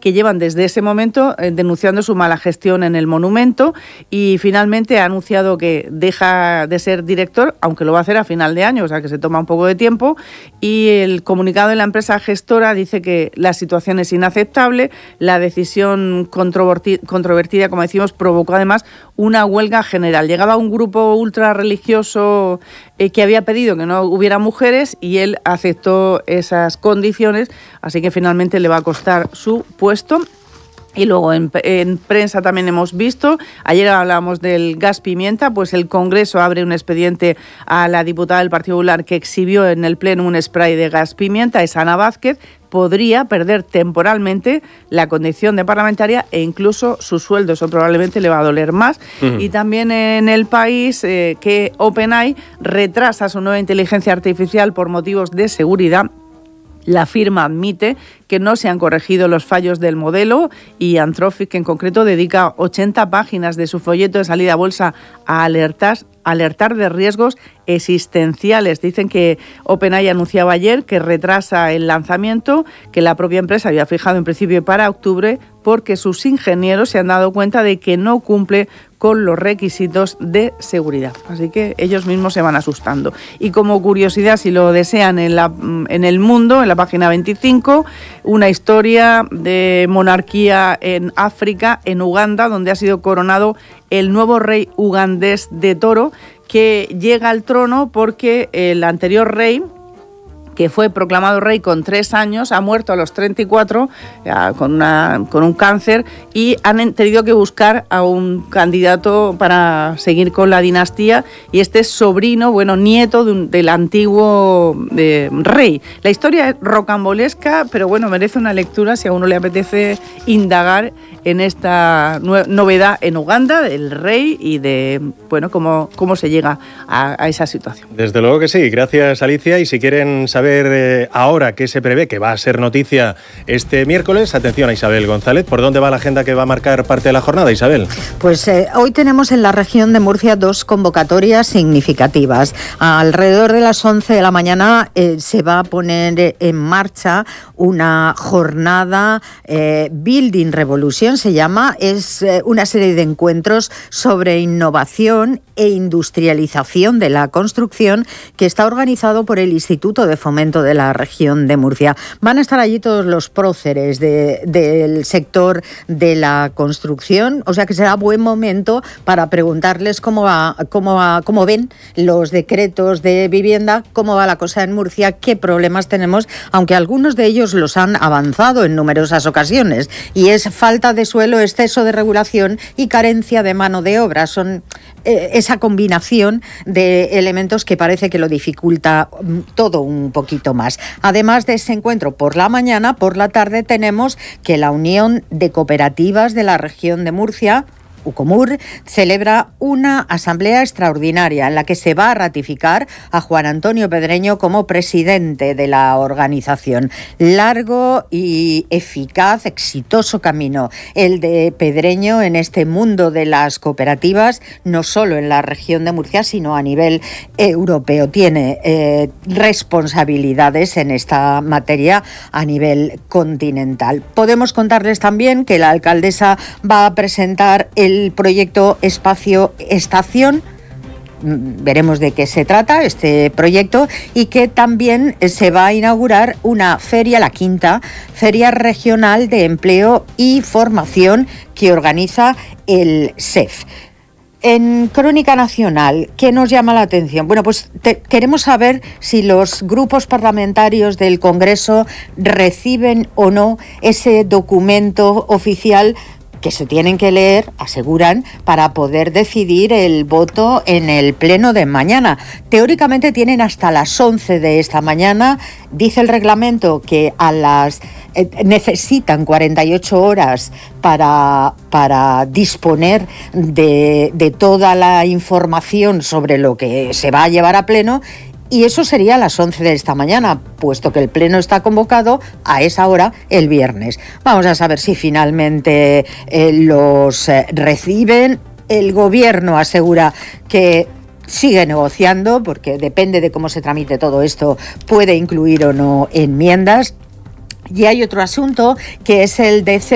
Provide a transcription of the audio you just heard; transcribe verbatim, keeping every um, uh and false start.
que llevan desde ese momento eh, denunciando su mala gestión en el monumento, y finalmente ha anunciado que deja de ser director, aunque lo va a hacer a final de año, o sea que se toma un poco de tiempo, y el comunicado de la empresa gestora dice que la situación es inaceptable, la decisión controvertida, como decimos, provocó además una huelga general. Llegaba un grupo ultra religioso eh, que había pedido que no hubiera mujeres y él aceptó esas condiciones, así que finalmente le va a costar su puesto. Y luego en, en prensa también hemos visto, ayer hablábamos del gas pimienta, pues el Congreso abre un expediente a la diputada del Partido Popular que exhibió en el Pleno un spray de gas pimienta, es Ana Vázquez. Podría perder temporalmente la condición de parlamentaria e incluso su sueldo, eso probablemente le va a doler más. Uh-huh. Y también en El País eh, que OpenAI retrasa su nueva inteligencia artificial por motivos de seguridad. La firma admite que no se han corregido los fallos del modelo y Anthropic en concreto dedica ochenta páginas de su folleto de salida a bolsa a alertar, alertar de riesgos existenciales. Dicen que OpenAI anunciaba ayer que retrasa el lanzamiento, que la propia empresa había fijado en principio para octubre, porque sus ingenieros se han dado cuenta de que no cumple con los requisitos de seguridad. Así que ellos mismos se van asustando. Y como curiosidad, si lo desean, en, la, en El Mundo, en la página veinticinco, una historia de monarquía en África, en Uganda, donde ha sido coronado el nuevo rey ugandés de toro, que llega al trono porque el anterior rey, que fue proclamado rey con tres años, ha muerto a los treinta y cuatro ya, con, una, con un cáncer, y han tenido que buscar a un candidato para seguir con la dinastía, y este es sobrino, bueno, nieto de un, del antiguo de, rey. La historia es rocambolesca, pero bueno, merece una lectura si a uno le apetece indagar en esta nue- novedad en Uganda, del rey y de, bueno, cómo, cómo se llega a, a esa situación. Desde luego que sí, gracias Alicia, y si quieren saber eh, ahora qué se prevé, que va a ser noticia este miércoles, atención a Isabel González, ¿por dónde va la agenda que va a marcar parte de la jornada, Isabel? Pues eh, hoy tenemos en la región de Murcia dos convocatorias significativas. Alrededor de las once de la mañana eh, se va a poner en marcha una jornada eh, Building Revolution, se llama, es eh, una serie de encuentros sobre innovación e industrialización de la construcción que está organizado por el Instituto de Fomento de la región de Murcia. Van a estar allí todos los próceres de, del sector de la construcción, o sea que será buen momento para preguntarles cómo va, cómo va, cómo ven los decretos de vivienda, cómo va la cosa en Murcia, qué problemas tenemos, aunque algunos de ellos los han avanzado en numerosas ocasiones, y es falta de suelo, exceso de regulación y carencia de mano de obra. Son eh, esa combinación de elementos que parece que lo dificulta todo un poquito más. Además de ese encuentro por la mañana, por la tarde tenemos que la Unión de Cooperativas de la región de Murcia, UCOMUR, celebra una asamblea extraordinaria en la que se va a ratificar a Juan Antonio Pedreño como presidente de la organización. Largo y eficaz, exitoso camino el de Pedreño en este mundo de las cooperativas, no solo en la región de Murcia, sino a nivel europeo. Tiene eh, responsabilidades en esta materia a nivel continental. Podemos contarles también que la alcaldesa va a presentar el el proyecto Espacio Estación. Veremos de qué se trata este proyecto, y que también se va a inaugurar una feria, la quinta Feria Regional de Empleo y Formación que organiza el S E F. En Crónica Nacional, ¿qué nos llama la atención? Bueno, pues te, queremos saber si los grupos parlamentarios del Congreso reciben o no ese documento oficial que se tienen que leer, aseguran, para poder decidir el voto en el pleno de mañana. Teóricamente tienen hasta las once de esta mañana. Dice el reglamento que a las eh, necesitan cuarenta y ocho horas para, para disponer de, de toda la información sobre lo que se va a llevar a pleno. Y eso sería a las once de esta mañana, puesto que el pleno está convocado a esa hora el viernes. Vamos a saber si finalmente eh, los eh, reciben. El gobierno asegura que sigue negociando, porque depende de cómo se tramite todo esto, puede incluir o no enmiendas. Y hay otro asunto que es el de